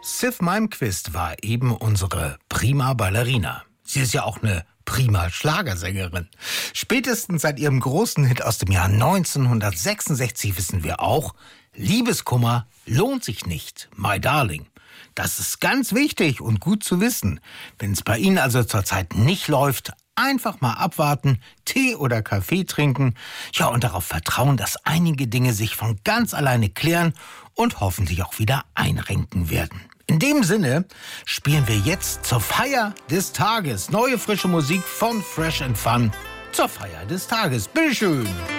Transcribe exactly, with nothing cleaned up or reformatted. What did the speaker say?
Sif Malmkvist war eben unsere prima Ballerina. Sie ist ja auch eine prima Schlagersängerin. Spätestens seit ihrem großen Hit aus dem Jahr neunzehnhundertsechsundsechzig wissen wir auch, Liebeskummer lohnt sich nicht, my darling. Das ist ganz wichtig und gut zu wissen. Wenn es bei Ihnen also zurzeit nicht läuft, einfach mal abwarten, Tee oder Kaffee trinken, ja, und darauf vertrauen, dass einige Dinge sich von ganz alleine klären und hoffentlich auch wieder einrenken werden. In dem Sinne spielen wir jetzt zur Feier des Tages neue frische Musik von Fresh and Fun zur Feier des Tages. Bitteschön!